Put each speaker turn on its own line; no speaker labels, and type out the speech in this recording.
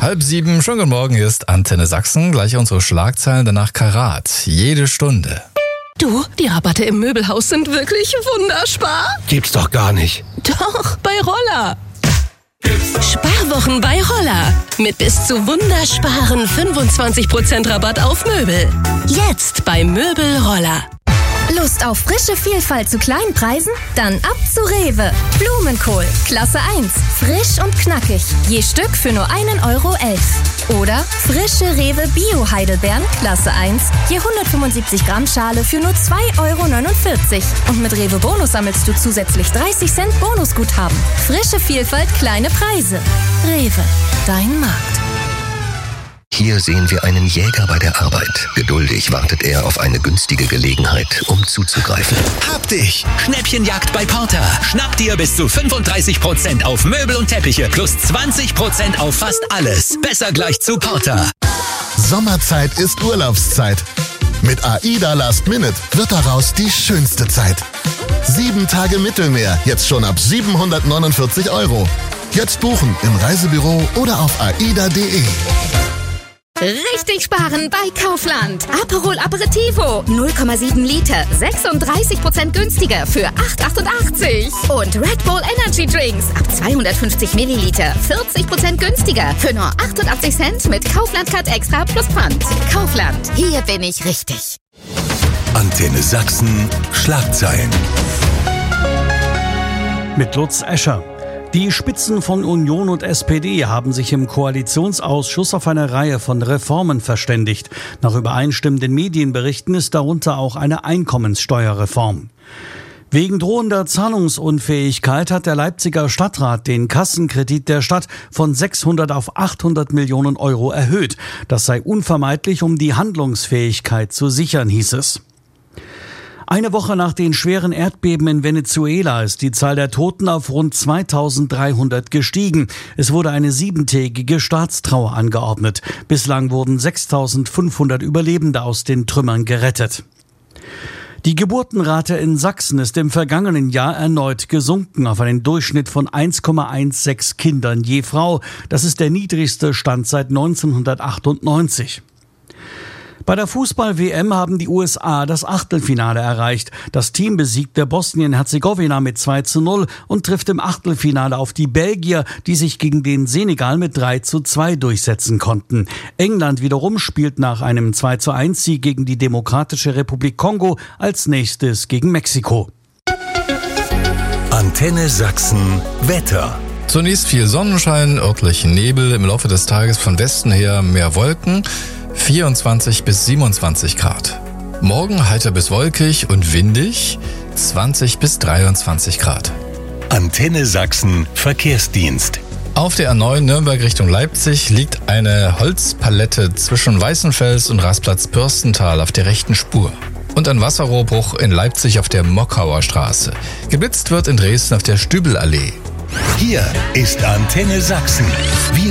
6:30, schönen guten Morgen, hier ist Antenne Sachsen. Gleich unsere Schlagzeilen, danach Karat. Jede Stunde.
Du, die Rabatte im Möbelhaus sind wirklich wunderspar.
Gibt's doch gar nicht.
Doch, bei Roller. Sparwochen bei Roller. Mit bis zu wundersparen 25% Rabatt auf Möbel. Jetzt bei Möbel Roller.
Lust auf frische Vielfalt zu kleinen Preisen? Dann ab zu Rewe. Blumenkohl, Klasse 1. Frisch und knackig. Je Stück für nur 1,11 €. Oder frische Rewe Bio-Heidelbeeren, Klasse 1. Je 175 Gramm Schale für nur 2,49 €. Und mit Rewe Bonus sammelst du zusätzlich 30 Cent Bonusguthaben. Frische Vielfalt, kleine Preise. Rewe, dein Markt.
Hier sehen wir einen Jäger bei der Arbeit. Geduldig wartet er auf eine günstige Gelegenheit, um zuzugreifen.
Hab dich! Schnäppchenjagd bei Porter. Schnapp dir bis zu 35% auf Möbel und Teppiche plus 20% auf fast alles. Besser gleich zu Porter.
Sommerzeit ist Urlaubszeit. Mit AIDA Last Minute wird daraus die schönste Zeit. 7 Tage Mittelmeer, jetzt schon ab 749 €. Jetzt buchen im Reisebüro oder auf aida.de.
Richtig sparen bei Kaufland. Aperol Aperitivo 0,7 Liter, 36% günstiger für 8,88 €. Und Red Bull Energy Drinks ab 250 Milliliter, 40% günstiger für nur 88 Cent mit Kaufland Card Extra plus Pfand. Kaufland, hier bin ich richtig.
Antenne Sachsen Schlagzeilen.
Mit Lutz Escher. Die Spitzen von Union und SPD haben sich im Koalitionsausschuss auf eine Reihe von Reformen verständigt. Nach übereinstimmenden Medienberichten ist darunter auch eine Einkommenssteuerreform. Wegen drohender Zahlungsunfähigkeit hat der Leipziger Stadtrat den Kassenkredit der Stadt von 600 auf 800 Millionen € erhöht. Das sei unvermeidlich, um die Handlungsfähigkeit zu sichern, hieß es. Eine Woche nach den schweren Erdbeben in Venezuela ist die Zahl der Toten auf rund 2300 gestiegen. Es wurde eine 7-tägige Staatstrauer angeordnet. Bislang wurden 6500 Überlebende aus den Trümmern gerettet. Die Geburtenrate in Sachsen ist im vergangenen Jahr erneut gesunken auf einen Durchschnitt von 1,16 Kindern je Frau. Das ist der niedrigste Stand seit 1998. Bei der Fußball-WM haben die USA das Achtelfinale erreicht. Das Team besiegte Bosnien-Herzegowina mit 2:0 und trifft im Achtelfinale auf die Belgier, die sich gegen den Senegal mit 3:2 durchsetzen konnten. England wiederum spielt nach einem 2:1-Sieg gegen die Demokratische Republik Kongo als nächstes gegen Mexiko.
Antenne Sachsen Wetter.
Zunächst viel Sonnenschein, örtlichen Nebel, im Laufe des Tages von Westen her mehr Wolken. 24 bis 27 Grad. Morgen heiter bis wolkig und windig, 20 bis 23 Grad.
Antenne Sachsen Verkehrsdienst.
Auf der A9 Nürnberg Richtung Leipzig liegt eine Holzpalette zwischen Weißenfels und Rastplatz Bürstental auf der rechten Spur. Und ein Wasserrohrbruch in Leipzig auf der Mockauer Straße. Geblitzt wird in Dresden auf der Stübelallee.
Hier ist Antenne Sachsen. Wir